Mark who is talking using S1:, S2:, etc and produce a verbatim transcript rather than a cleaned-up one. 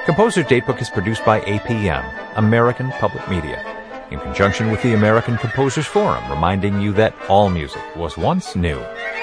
S1: Composer's Datebook is produced by A P M, American Public Media, in conjunction with the American Composers Forum, reminding you that all music was once new.